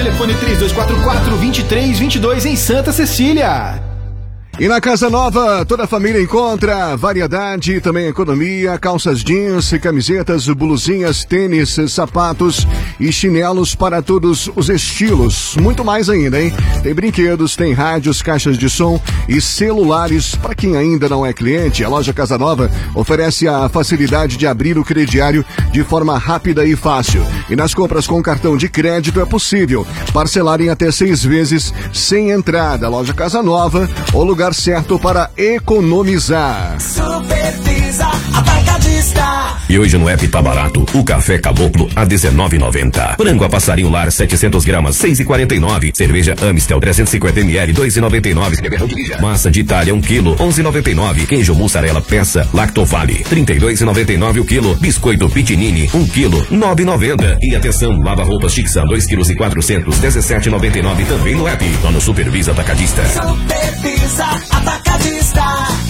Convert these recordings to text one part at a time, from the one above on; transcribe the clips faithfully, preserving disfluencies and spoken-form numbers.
Telefone três dois quatro quatro, dois três dois dois em Santa Cecília. E na Casa Nova, toda a família encontra variedade, também economia, calças jeans, camisetas, blusinhas, tênis, sapatos e chinelos para todos os estilos. Muito mais ainda, hein? Tem brinquedos, tem rádios, caixas de som e celulares. Para quem ainda não é cliente, a loja Casa Nova oferece a facilidade de abrir o crediário de forma rápida e fácil. E nas compras com cartão de crédito é possível parcelar em até seis vezes sem entrada. Loja Casa Nova, o lugar certo para economizar. Supervisa Atacadista. E hoje no app tá barato. O café Caboclo a dezenove reais e noventa centavos. Frango a passarinho lar setecentos gramas, seis reais e quarenta e nove centavos. Cerveja Amstel trezentos e cinquenta mililitros, dois reais e noventa e nove centavos. Massa de Itália um quilo, onze reais e noventa e nove centavos. Queijo mussarela peça Lactovale, trinta e dois reais e noventa e nove centavos o quilo. Biscoito Pitinini um quilo, nove reais e noventa centavos. E atenção, lava roupas Tixan dois quilos e quatrocentos, dezessete reais e noventa e nove centavos também no app. Lá no Supervisa Atacadista. Supervisa Atacadista.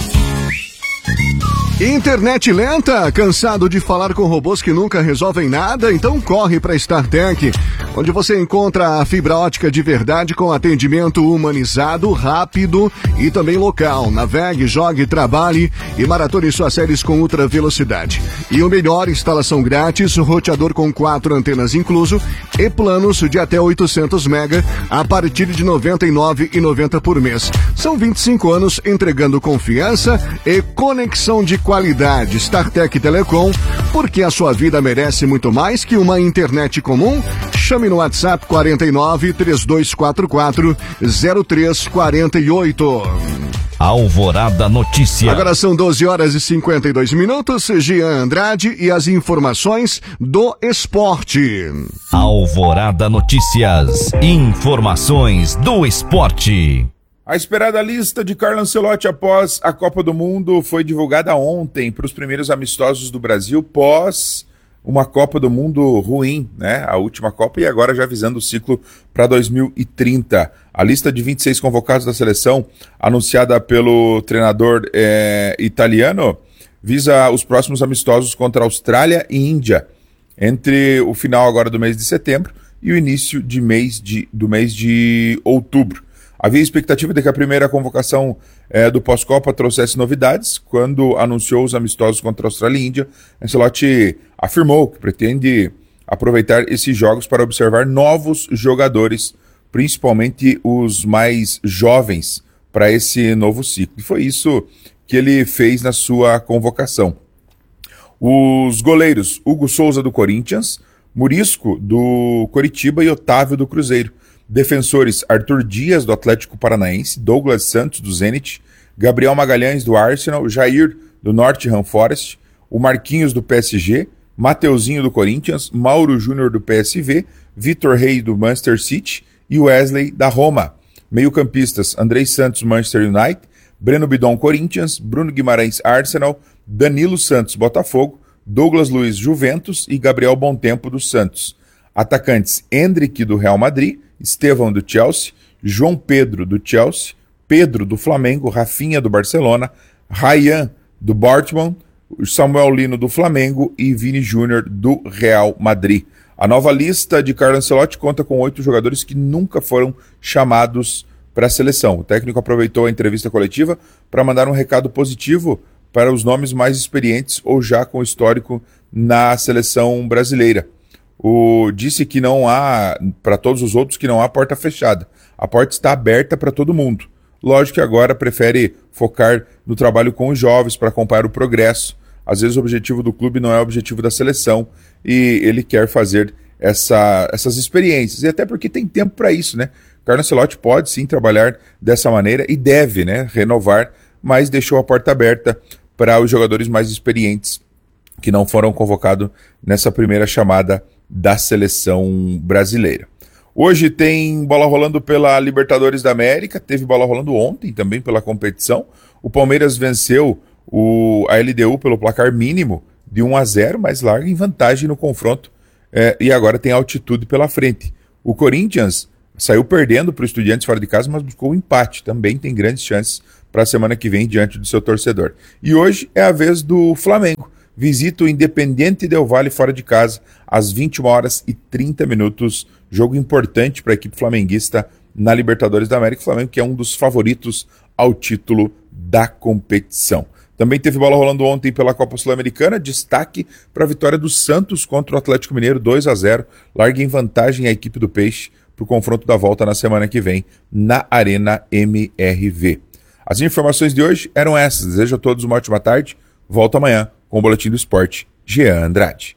Internet lenta? Cansado de falar com robôs que nunca resolvem nada? Então corre para StarTech, onde você encontra a fibra ótica de verdade com atendimento humanizado, rápido e também local. Navegue, jogue, trabalhe e maratone suas séries com ultra velocidade. E o melhor, instalação grátis, roteador com quatro antenas incluso e planos de até oitocentos mega a partir de noventa e nove reais e noventa centavos por mês. São vinte e cinco anos entregando confiança e conexão de qualidade. Qualidade StarTech Telecom, porque a sua vida merece muito mais que uma internet comum. Chame no WhatsApp quarenta e nove, trinta e dois quarenta e quatro, zero três quarenta e oito. Alvorada Notícias. Agora são doze horas e cinquenta e dois minutos. Jean Andrade e as informações do esporte. Alvorada Notícias. Informações do esporte. A esperada lista de Carlo Ancelotti após a Copa do Mundo foi divulgada ontem para os primeiros amistosos do Brasil pós uma Copa do Mundo ruim, né? A última Copa, e agora já visando o ciclo para dois mil e trinta. A lista de vinte e seis convocados da seleção, anunciada pelo treinador é, italiano, visa os próximos amistosos contra Austrália e Índia, entre o final agora do mês de setembro e o início de mês de, do mês de outubro. Havia expectativa de que a primeira convocação eh, do pós-Copa trouxesse novidades. Quando anunciou os amistosos contra a Austrália e Índia, Ancelotti afirmou que pretende aproveitar esses jogos para observar novos jogadores, principalmente os mais jovens, para esse novo ciclo. E foi isso que ele fez na sua convocação. Os goleiros Hugo Souza do Corinthians, Murisco do Coritiba e Otávio do Cruzeiro. Defensores Arthur Dias, do Atlético Paranaense, Douglas Santos, do Zenit, Gabriel Magalhães, do Arsenal, Jair, do Nottingham Forest, o Marquinhos, do P S G, Mateuzinho, do Corinthians, Mauro Júnior, do P S V, Vitor Reis, do Manchester City e Wesley, da Roma. Meio-campistas Andrei Santos, Manchester United, Breno Bidon, Corinthians, Bruno Guimarães, Arsenal, Danilo Santos, Botafogo, Douglas Luiz, Juventus e Gabriel Bontempo, do Santos. Atacantes Endrick, do Real Madrid, Estevão, do Chelsea, João Pedro, do Chelsea, Pedro, do Flamengo, Rafinha, do Barcelona, Ryan, do Dortmund, Samuel Lino, do Flamengo e Vini Júnior, do Real Madrid. A nova lista de Carlo Ancelotti conta com oito jogadores que nunca foram chamados para a seleção. O técnico aproveitou a entrevista coletiva para mandar um recado positivo para os nomes mais experientes ou já com histórico na seleção brasileira. O, disse que não há, para todos os outros, que não há porta fechada. A porta está aberta para todo mundo. Lógico que agora prefere focar no trabalho com os jovens para acompanhar o progresso. Às vezes o objetivo do clube não é o objetivo da seleção e ele quer fazer essa, essas experiências. E até porque tem tempo para isso, né? Carlo Ancelotti pode sim trabalhar dessa maneira e deve, né, renovar, mas deixou a porta aberta para os jogadores mais experientes que não foram convocados nessa primeira chamada da seleção brasileira. Hoje tem bola rolando pela Libertadores da América, teve bola rolando ontem também pela competição. O Palmeiras venceu o, a L D U pelo placar mínimo de um a zero, mas larga em vantagem no confronto é, e agora tem altitude pela frente. O Corinthians saiu perdendo para o Estudiantes fora de casa, mas buscou um empate, também tem grandes chances para a semana que vem diante do seu torcedor. E hoje é a vez do Flamengo, visita o Independiente Del Valle fora de casa às vinte e uma horas e trinta minutos. Jogo importante para a equipe flamenguista na Libertadores da América. O Flamengo que é um dos favoritos ao título da competição. Também teve bola rolando ontem pela Copa Sul-Americana, destaque para a vitória do Santos contra o Atlético Mineiro, dois a zero, larga em vantagem a equipe do Peixe para o confronto da volta na semana que vem na Arena M R V. As informações de hoje eram essas, desejo a todos uma ótima tarde, volto amanhã com o Boletim do Esporte, Jean Andrade.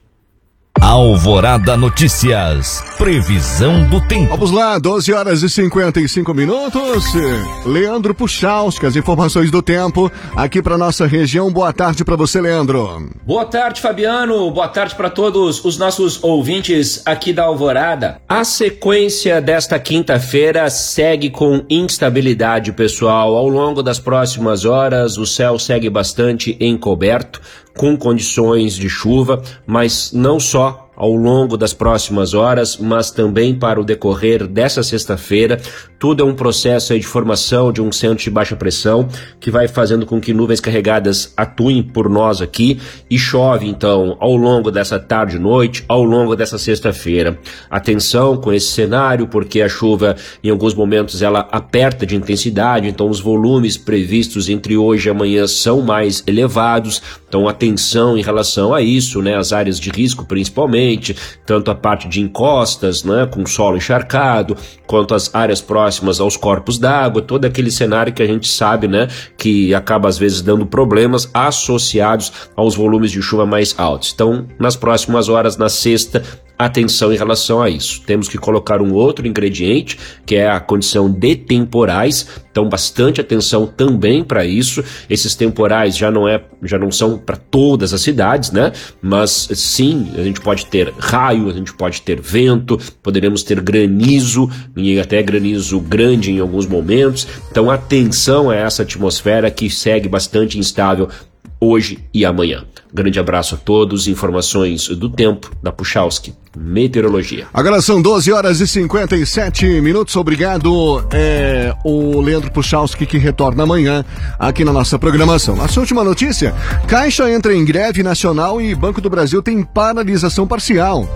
Alvorada Notícias, previsão do tempo. Vamos lá, doze horas e cinquenta e cinco minutos. Leandro Puchalski, as informações do tempo aqui para nossa região. Boa tarde para você, Leandro. Boa tarde, Fabiano. Boa tarde para todos os nossos ouvintes aqui da Alvorada. A sequência desta quinta-feira segue com instabilidade, pessoal. Ao longo das próximas horas, o céu segue bastante encoberto, com condições de chuva, mas não só ao longo das próximas horas, mas também para o decorrer dessa sexta-feira. Tudo é um processo aí de formação de um centro de baixa pressão que vai fazendo com que nuvens carregadas atuem por nós aqui e chove então ao longo dessa tarde e noite, ao longo dessa sexta-feira. Atenção com esse cenário, porque a chuva em alguns momentos ela aperta de intensidade, então os volumes previstos entre hoje e amanhã são mais elevados, então atenção em relação a isso, né, as áreas de risco principalmente, tanto a parte de encostas, né, com solo encharcado, quanto as áreas próximas aos corpos d'água, todo aquele cenário que a gente sabe, né, que acaba às vezes dando problemas associados aos volumes de chuva mais altos. Então, nas próximas horas, na sexta, atenção em relação a isso. Temos que colocar um outro ingrediente, que é a condição de temporais, então bastante atenção também para isso. Esses temporais já não, é, já não são para todas as cidades, né? Mas sim, a gente pode ter raio, a gente pode ter vento, poderemos ter granizo, e até granizo grande em alguns momentos. Então atenção a essa atmosfera que segue bastante instável hoje e amanhã. Grande abraço a todos, informações do tempo da Puchalski Meteorologia. Agora são doze horas e cinquenta e sete minutos, obrigado, é, o Leandro Puchalski, que retorna amanhã aqui na nossa programação. Nossa última notícia, Caixa entra em greve nacional e Banco do Brasil tem paralisação parcial.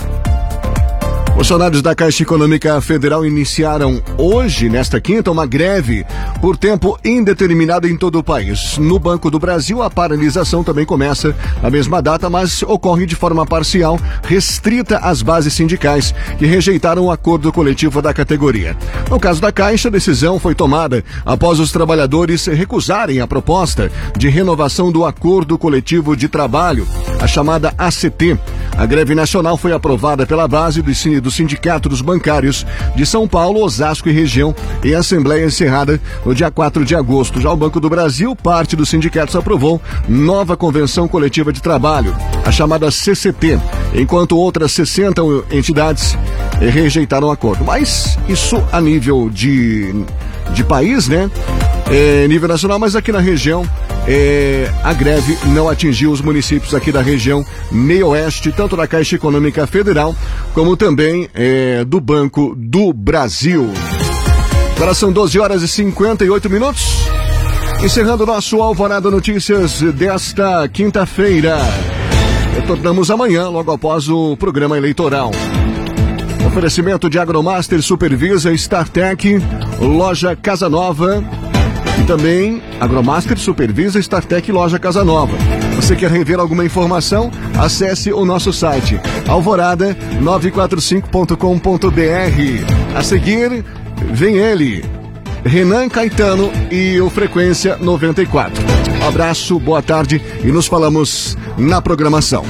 Funcionários da Caixa Econômica Federal iniciaram hoje, nesta quinta, uma greve por tempo indeterminado em todo o país. No Banco do Brasil, a paralisação também começa na mesma data, mas ocorre de forma parcial, restrita às bases sindicais que rejeitaram o acordo coletivo da categoria. No caso da Caixa, a decisão foi tomada após os trabalhadores recusarem a proposta de renovação do acordo coletivo de trabalho, a chamada A C T. A greve nacional foi aprovada pela base do do Sindicato dos Bancários de São Paulo, Osasco e região em assembleia encerrada no dia quatro de agosto. Já o Banco do Brasil, parte dos sindicatos aprovou nova convenção coletiva de trabalho, a chamada C C T, enquanto outras sessenta entidades rejeitaram o acordo. Mas isso a nível de, de país, né? É, nível nacional, mas aqui na região é, a greve não atingiu os municípios aqui da região meio-oeste, tanto da Caixa Econômica Federal, como também é, do Banco do Brasil. Agora são doze horas e cinquenta e oito minutos, encerrando nosso Alvorada Notícias desta quinta-feira. Retornamos amanhã, logo após o programa eleitoral. Oferecimento de Agromaster, Supervisa, StarTech, Loja Casa Nova. E também Agromaster, Supervisa, StarTech e Loja Casa Nova. Você quer rever alguma informação? Acesse o nosso site alvorada nove quatro cinco ponto com ponto b r. A seguir, vem ele, Renan Caetano e o Frequência noventa e quatro. Um abraço, boa tarde e nos falamos na programação.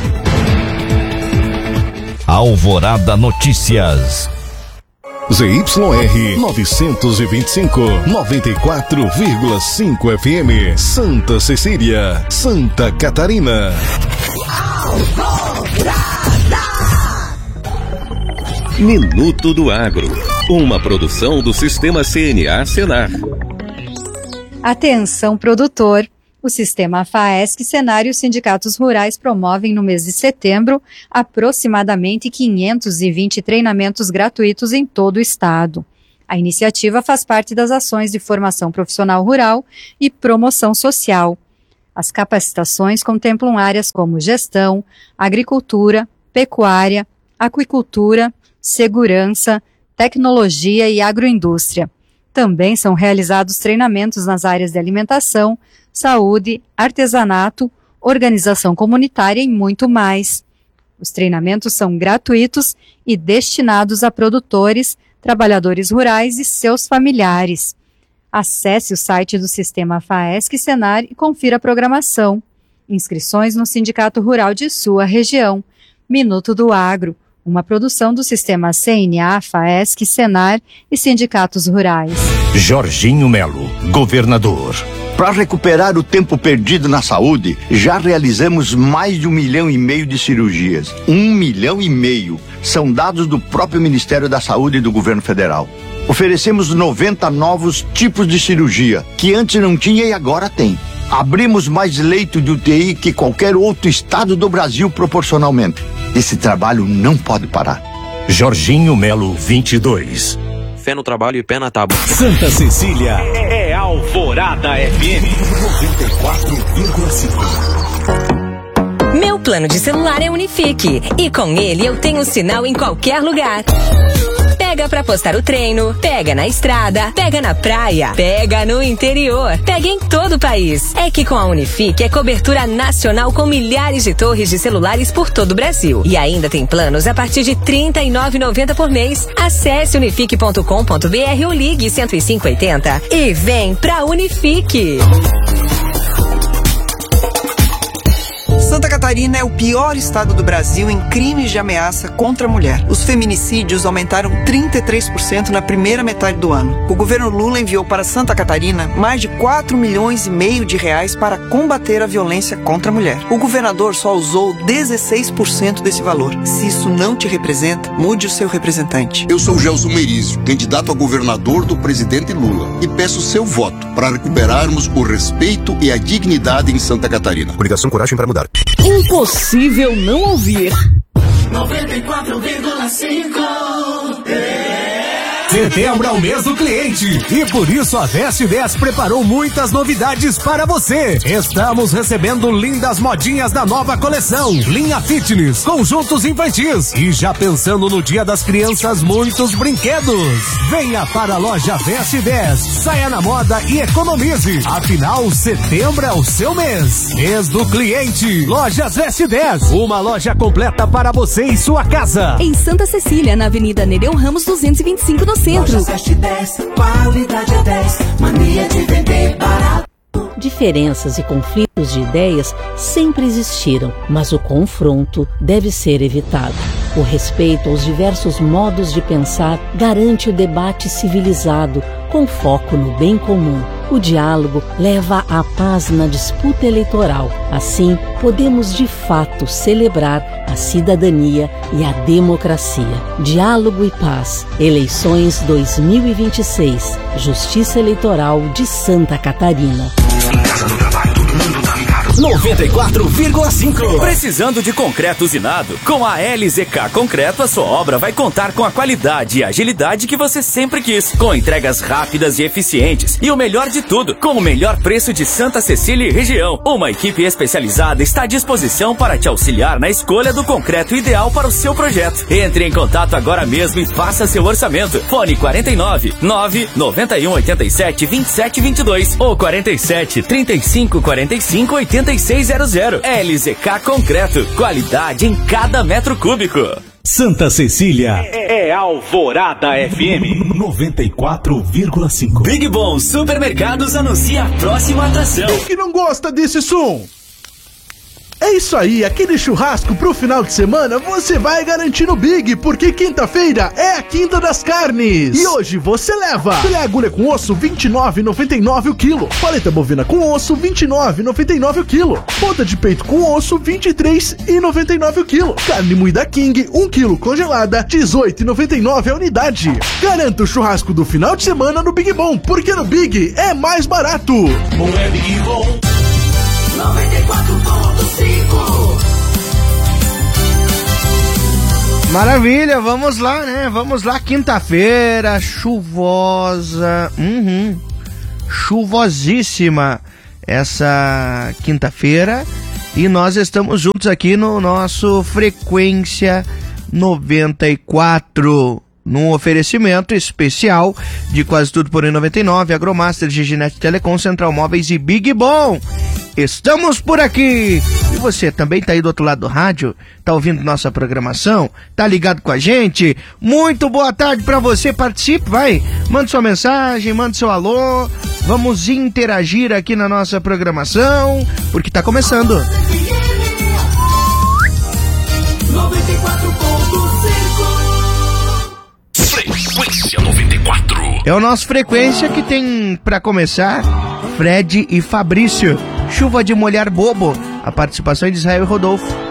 Alvorada Notícias. Z Y R novecentos e vinte e cinco, noventa e quatro vírgula cinco F M, Santa Cecília, Santa Catarina. Minuto do Agro, uma produção do Sistema C N A Senar. Atenção, produtor! O Sistema FAESC, Senar e os sindicatos rurais promovem no mês de setembro aproximadamente quinhentos e vinte treinamentos gratuitos em todo o estado. A iniciativa faz parte das ações de formação profissional rural e promoção social. As capacitações contemplam áreas como gestão, agricultura, pecuária, aquicultura, segurança, tecnologia e agroindústria. Também são realizados treinamentos nas áreas de alimentação, saúde, artesanato, organização comunitária e muito mais. Os treinamentos são gratuitos e destinados a produtores, trabalhadores rurais e seus familiares. Acesse o site do Sistema FAESC-Senar e confira a programação. Inscrições no Sindicato Rural de sua região. Minuto do Agro, uma produção do Sistema C N A, FAESC, Senar e Sindicatos Rurais. Jorginho Melo, governador. Para recuperar o tempo perdido na saúde, já realizamos mais de um milhão e meio de cirurgias. Um milhão e meio são dados do próprio Ministério da Saúde e do Governo Federal. Oferecemos noventa novos tipos de cirurgia, que antes não tinha e agora tem. Abrimos mais leito de U T I que qualquer outro estado do Brasil proporcionalmente. Esse trabalho não pode parar. Jorginho Melo, vinte e dois. Fé no trabalho e pé na tábua. Santa Cecília é Alvorada F M noventa e quatro vírgula cinco. Meu plano de celular é Unifique e com ele eu tenho sinal em qualquer lugar. Pega pra postar o treino, pega na estrada, pega na praia, pega no interior, pega em todo o país. É que com a Unifique é cobertura nacional com milhares de torres de celulares por todo o Brasil. E ainda tem planos a partir de trinta e nove reais e noventa centavos por mês. Acesse unifique ponto com ponto b r ou ligue cento e cinco oitenta e vem pra Unifique. Santa Catarina é o pior estado do Brasil em crimes de ameaça contra a mulher. Os feminicídios aumentaram trinta e três por cento na primeira metade do ano. O governo Lula enviou para Santa Catarina mais de quatro milhões e meio de reais para combater a violência contra a mulher. O governador só usou dezesseis por cento desse valor. Se isso não te representa, mude o seu representante. Eu sou Gelson Merizio, candidato a governador do presidente Lula, e peço seu voto para recuperarmos o respeito e a dignidade em Santa Catarina. Coligação Coragem para Mudar. Impossível não ouvir. noventa e quatro vírgula cinco. Setembro é o mês do cliente e por isso a Veste dez preparou muitas novidades para você. Estamos recebendo lindas modinhas da nova coleção, linha fitness, conjuntos infantis e já pensando no Dia das Crianças, muitos brinquedos. Venha para a loja Veste dez, saia na moda e economize. Afinal, setembro é o seu mês. Mês do cliente. Lojas Veste dez, uma loja completa para você e sua casa. Em Santa Cecília, na Avenida Nereu Ramos duzentos e vinte e cinco, no centro. Veste dez, qualidade é dez, mania de vender barato. Diferenças e conflitos de ideias sempre existiram, mas o confronto deve ser evitado. O respeito aos diversos modos de pensar garante o debate civilizado, com foco no bem comum. O diálogo leva à paz na disputa eleitoral. Assim, podemos de fato celebrar a cidadania e a democracia. Diálogo e paz. Eleições dois mil e vinte e seis. Justiça Eleitoral de Santa Catarina. noventa e quatro vírgula cinco. Precisando de concreto usinado? Com a L Z K Concreto, a sua obra vai contar com a qualidade e agilidade que você sempre quis, com entregas rápidas e eficientes. E o melhor de tudo, com o melhor preço de Santa Cecília e região. Uma equipe especializada está à disposição para te auxiliar na escolha do concreto ideal para o seu projeto. Entre em contato agora mesmo e faça seu orçamento. Fone quarenta e nove, nove, noventa e um, oitenta e sete, vinte e sete, vinte e dois ou quarenta e sete, trinta e cinco, quarenta e cinco, oitenta e seis zero zero. L Z K Concreto, qualidade em cada metro cúbico. Santa Cecília é, é Alvorada F M noventa e quatro vírgula cinco. Big Bom Supermercados anuncia a próxima atração. Quem que não gosta desse som? É isso aí, aquele churrasco pro final de semana você vai garantir no Big, porque quinta-feira é a quinta das carnes. E hoje você leva filé agulha com osso vinte e nove reais e noventa e nove centavos o quilo, paleta bovina com osso vinte e nove reais e noventa e nove centavos o quilo, ponta de peito com osso vinte e três reais e noventa e nove centavos o quilo, carne moída King um quilo congelada dezoito reais e noventa e nove centavos a unidade. Garanta o churrasco do final de semana no Big Bom, porque no Big é mais barato. Bom é Big Bom. noventa e quatro ponto cinco. Maravilha, vamos lá, né? Vamos lá, quinta-feira, chuvosa, uhum, chuvosíssima. essa quinta-feira e nós estamos juntos aqui no nosso Frequência noventa e quatro, num oferecimento especial de Quase Tudo Porém noventa e nove, Agromaster, Giginet Telecom, Central Móveis e Big Bom. Estamos por aqui! E você também tá aí do outro lado do rádio? Tá ouvindo nossa programação? Tá ligado com a gente? Muito boa tarde pra você, participe, vai! Manda sua mensagem, manda seu alô, vamos interagir aqui na nossa programação, porque tá começando. noventa e quatro ponto cinco Frequência noventa e quatro. É o nosso Frequência que tem, pra começar, Fred e Fabrício. Chuva de molhar bobo. A participação é de Israel e Rodolfo.